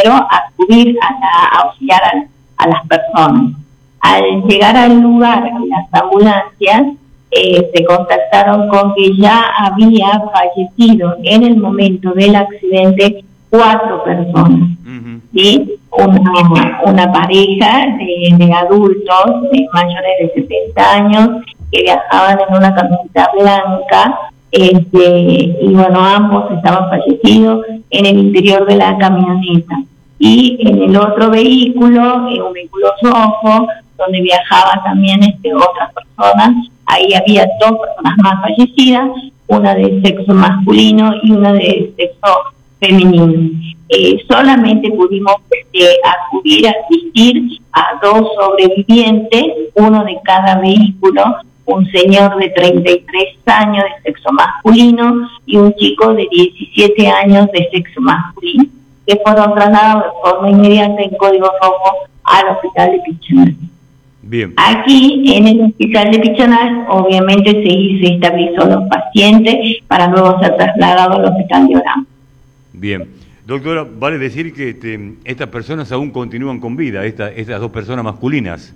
primero acudir a auxiliar a las personas. Al llegar al lugar, las ambulancias se contactaron con que ya había fallecido en el momento del accidente 4 personas. ¿Sí? Una pareja de adultos mayores de 70 años que viajaban en una camioneta blanca, y bueno, ambos estaban fallecidos en el interior de la camioneta. Y en el otro vehículo, un vehículo rojo, donde viajaban también otras personas, ahí había 2 personas más fallecidas, una de sexo masculino y una de sexo femenino. Solamente pudimos acudir a asistir a 2 sobrevivientes, uno de cada vehículo, un señor de 33 años de sexo masculino y un chico de 17 años de sexo masculino, que fueron trasladados de forma inmediata en código rojo al hospital de Pichinal. Bien. Aquí, en el hospital de Pichinal, obviamente se estabilizó los pacientes para luego ser trasladados al hospital de Orán. Bien. Doctora, vale decir que estas personas aún continúan con vida, estas 2 personas masculinas.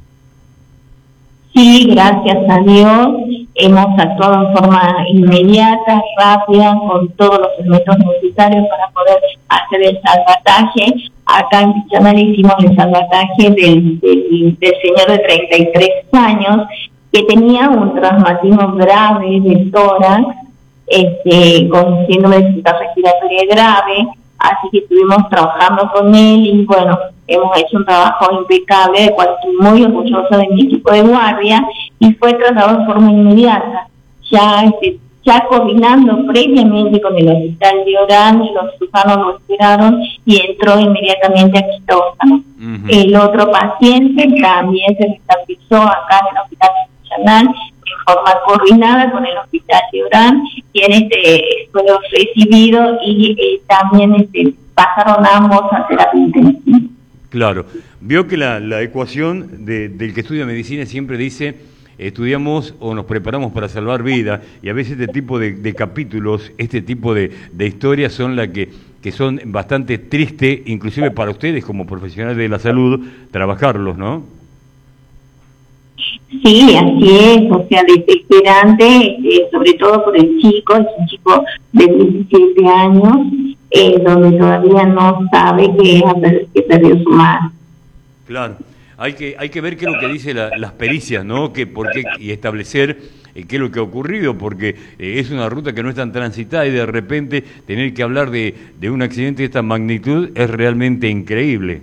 Sí, gracias a Dios, hemos actuado en forma inmediata, rápida, con todos los elementos necesarios para poder hacer el salvataje. Acá en Pichinal hicimos el salvataje del señor de 33 años que tenía un traumatismo grave del tórax, con síndrome de dificultad respiratoria grave, así que estuvimos trabajando con él y bueno, hemos hecho un trabajo impecable, de cual estoy muy orgullosa de mi equipo de guardia, y fue tratado de forma inmediata, ya coordinando previamente con el hospital de Orán. Los cirujanos lo esperaron y entró inmediatamente a quirófano. El otro paciente también se estabilizó acá en el hospital de Pichinal en forma coordinada con el hospital de Orán, quien fue recibido y también pasaron ambos a terapia intensiva. Claro. Vio que la ecuación del que estudia medicina siempre dice: estudiamos o nos preparamos para salvar vida, y a veces este tipo de capítulos, este tipo de historias son las que son bastante tristes, inclusive para ustedes como profesionales de la salud, trabajarlos, ¿no? Sí, así es, o sea, desesperante, sobre todo por el chico, es un chico de 17 años, donde todavía no sabe que perdió su madre. Claro. Hay que ver qué es lo que dice las pericias, ¿no? Y establecer qué es lo que ha ocurrido, porque es una ruta que no es tan transitada y de repente tener que hablar de un accidente de esta magnitud es realmente increíble.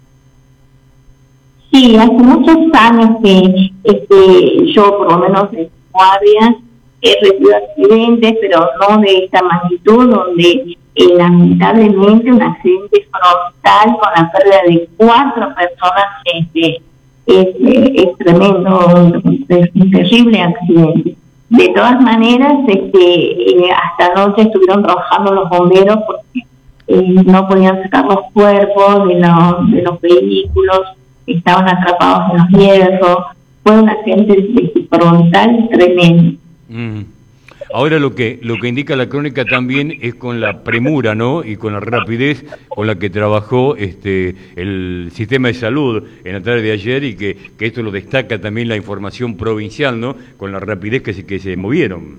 Sí, hace muchos años que yo, por lo menos en guardia, he recibido accidentes, pero no de esta magnitud, donde lamentablemente un accidente frontal con la pérdida de 4 personas es tremendo, un terrible accidente. De todas maneras, hasta anoche estuvieron trabajando los bomberos porque no podían sacar los cuerpos de los vehículos, estaban atrapados en los hierros. Fue un accidente frontal tremendo. Ahora lo que indica la crónica también es con la premura, ¿no? Y con la rapidez con la que trabajó el sistema de salud en la tarde de ayer, y que esto lo destaca también la información provincial, ¿no? Con la rapidez que se movieron.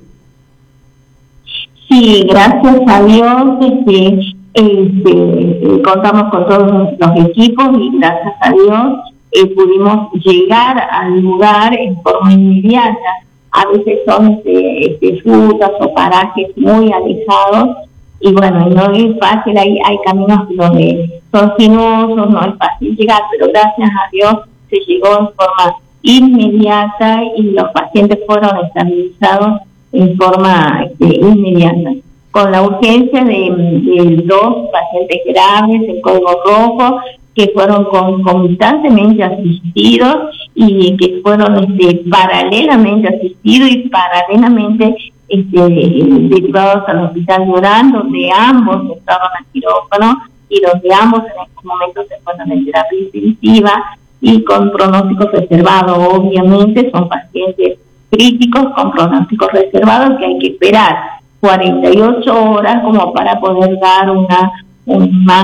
Sí, gracias a Dios contamos con todos los equipos y gracias a Dios pudimos llegar al lugar en forma inmediata. A veces son rutas o parajes muy alejados y bueno, no es fácil, hay caminos donde son sinuosos, no es fácil llegar, pero gracias a Dios se llegó en forma inmediata y los pacientes fueron estabilizados en forma inmediata. Con la urgencia de 2 pacientes graves en código rojo, que fueron concomitantemente asistidos y que fueron paralelamente asistidos y paralelamente derivados al hospital de Orán, donde ambos estaban a quirófano y donde ambos en estos momentos se encuentran en terapia intensiva y con pronóstico reservado. Obviamente son pacientes críticos con pronóstico reservado que hay que esperar 48 horas como para poder dar un más